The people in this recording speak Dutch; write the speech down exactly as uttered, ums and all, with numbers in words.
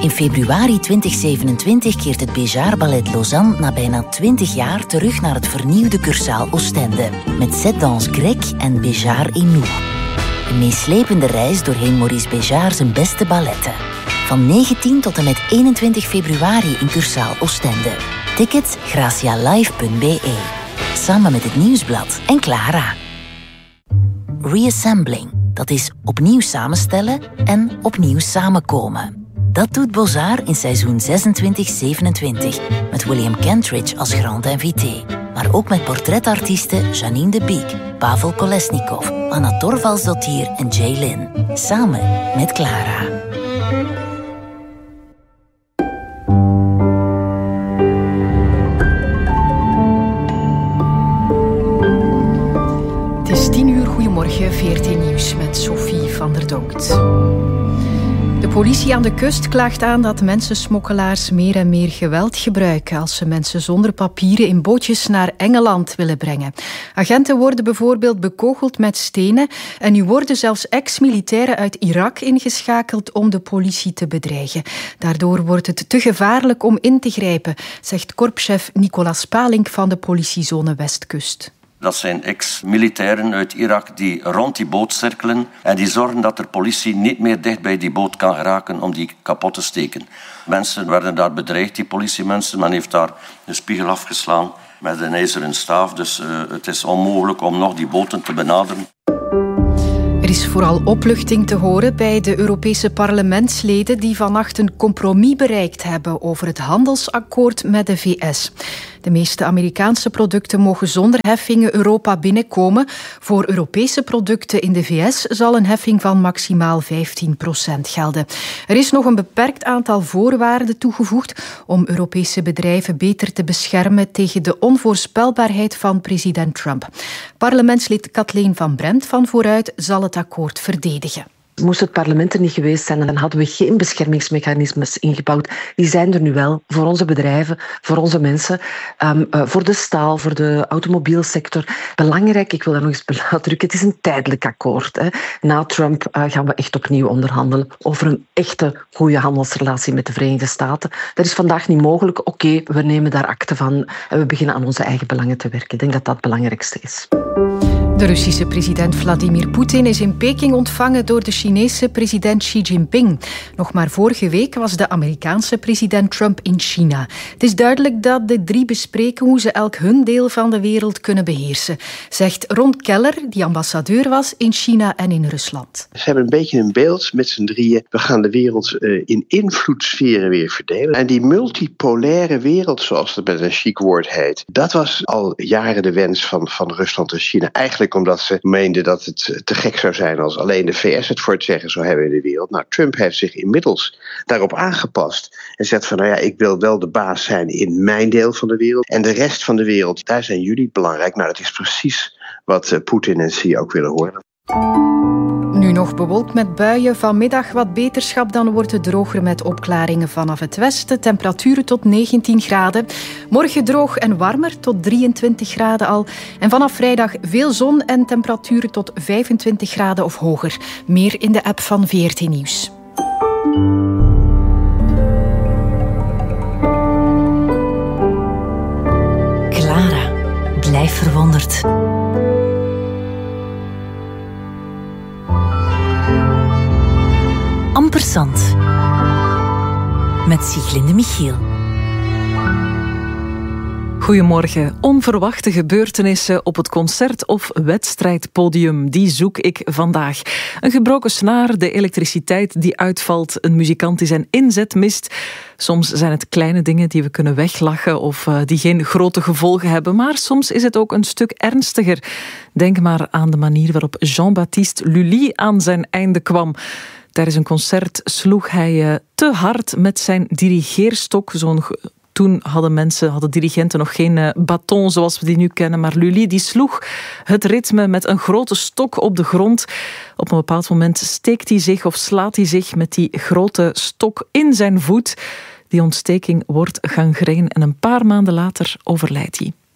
In februari twintig zevenentwintig keert het Béjart Ballet Lausanne na bijna twintig jaar terug naar het vernieuwde Cursaal Oostende. Met Cette Danse Grecque en Béjart et nous. Een meeslepende reis doorheen Maurice Béjart zijn beste balletten. Van negentien tot en met eenentwintig februari in Cursaal Oostende. Tickets gracialive punt b e. Samen met het Nieuwsblad en Clara. Reassembling, dat is opnieuw samenstellen en opnieuw samenkomen. Dat doet Beaux-Arts in seizoen zesentwintig zevenentwintig, met William Kentridge als grand invité. Maar ook met portretartiesten Janine de Beek, Pavel Kolesnikov, Anna Torvaldsdottir en Jay Lin. Samen met Clara. Het is tien uur, goedemorgen, V R T Nieuws met Sophie van der Donkt. De politie aan de kust klaagt aan dat mensensmokkelaars meer en meer geweld gebruiken als ze mensen zonder papieren in bootjes naar Engeland willen brengen. Agenten worden bijvoorbeeld bekogeld met stenen en nu worden zelfs ex-militairen uit Irak ingeschakeld om de politie te bedreigen. Daardoor wordt het te gevaarlijk om in te grijpen, zegt korpschef Nicolas Palink van de politiezone Westkust. Dat zijn ex-militairen uit Irak die rond die boot cirkelen en die zorgen dat de politie niet meer dicht bij die boot kan geraken om die kapot te steken. Mensen werden daar bedreigd, die politiemensen. Men heeft daar een spiegel afgeslaan met een ijzeren staaf. Dus uh, het is onmogelijk om nog die boten te benaderen. Er is vooral opluchting te horen bij de Europese parlementsleden die vannacht een compromis bereikt hebben over het handelsakkoord met de V S. De meeste Amerikaanse producten mogen zonder heffingen Europa binnenkomen. Voor Europese producten in de V S zal een heffing van maximaal vijftien procent gelden. Er is nog een beperkt aantal voorwaarden toegevoegd om Europese bedrijven beter te beschermen tegen de onvoorspelbaarheid van president Trump. Parlementslid Kathleen van Brent van Vooruit zal het akkoord verdedigen. Moest het parlement er niet geweest zijn, dan hadden we geen beschermingsmechanismes ingebouwd. Die zijn er nu wel, voor onze bedrijven, voor onze mensen, um, uh, voor de staal, voor de automobielsector. Belangrijk, ik wil dat nog eens benadrukken, het is een tijdelijk akkoord. Hè. Na Trump uh, gaan we echt opnieuw onderhandelen over een echte goede handelsrelatie met de Verenigde Staten. Dat is vandaag niet mogelijk. Oké, okay, we nemen daar akte van en we beginnen aan onze eigen belangen te werken. Ik denk dat dat het belangrijkste is. De Russische president Vladimir Poetin is in Peking ontvangen door de Chinese president Xi Jinping. Nog maar vorige week was de Amerikaanse president Trump in China. Het is duidelijk dat de drie bespreken hoe ze elk hun deel van de wereld kunnen beheersen, zegt Ron Keller, die ambassadeur was in China en in Rusland. Ze hebben een beetje een beeld met z'n drieën. We gaan de wereld uh, in invloedssferen weer verdelen. En die multipolaire wereld, zoals het met een chic woord heet, dat was al jaren de wens van, van Rusland en China. Eigenlijk omdat ze meenden dat het te gek zou zijn als alleen de V S het voor het zeggen zou hebben in de wereld. Nou, Trump heeft zich inmiddels daarop aangepast en zegt van, nou ja, ik wil wel de baas zijn in mijn deel van de wereld. En de rest van de wereld, daar zijn jullie belangrijk. Nou, dat is precies wat uh, Poetin en Xi ook willen horen. Nu nog bewolkt met buien. Vanmiddag wat beterschap, dan wordt het droger met opklaringen vanaf het westen. Temperaturen tot negentien graden. Morgen droog en warmer, tot drieëntwintig graden al. En vanaf vrijdag veel zon en temperaturen tot vijfentwintig graden of hoger. Meer in de app van V R T Nieuws. Clara, blijf verwonderd. Ampersand met Sieglinde Michiel. Goedemorgen. Onverwachte gebeurtenissen op het concert- of wedstrijdpodium. Die zoek ik vandaag. Een gebroken snaar, de elektriciteit die uitvalt, een muzikant die zijn inzet mist. Soms zijn het kleine dingen die we kunnen weglachen of uh, die geen grote gevolgen hebben. Maar soms is het ook een stuk ernstiger. Denk maar aan de manier waarop Jean-Baptiste Lully aan zijn einde kwam. Tijdens een concert sloeg hij uh, te hard met zijn dirigeerstok. Zo'n Toen hadden mensen, hadden dirigenten nog geen uh, baton zoals we die nu kennen. Maar Lully die sloeg het ritme met een grote stok op de grond. Op een bepaald moment steekt hij zich of slaat hij zich met die grote stok in zijn voet. Die ontsteking wordt gangreen en een paar maanden later overlijdt hij.